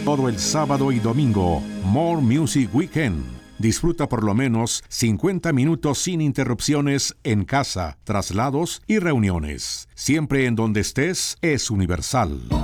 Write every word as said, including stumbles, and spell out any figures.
Todo el sábado y domingo, More Music Weekend. Disfruta por lo menos cincuenta minutos sin interrupciones en casa, traslados y reuniones. Siempre en donde estés es Universal.